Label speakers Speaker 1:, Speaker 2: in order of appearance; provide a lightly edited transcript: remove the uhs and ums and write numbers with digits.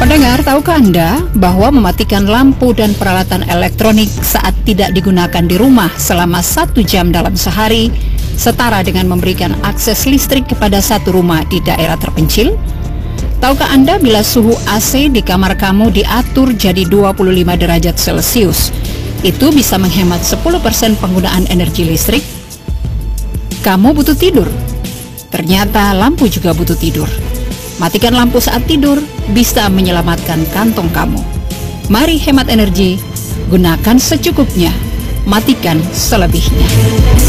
Speaker 1: Pendengar, tahukah Anda bahwa mematikan lampu dan peralatan elektronik saat tidak digunakan di rumah selama 1 jam dalam sehari setara dengan memberikan akses listrik kepada satu rumah di daerah terpencil? Tahukah Anda bila suhu AC di kamar kamu diatur jadi 25 derajat Celcius, itu bisa menghemat 10% penggunaan energi listrik? Kamu butuh tidur? Ternyata lampu juga butuh tidur. Matikan lampu saat tidur bisa menyelamatkan kantong kamu. Mari hemat energi, gunakan secukupnya, matikan selebihnya.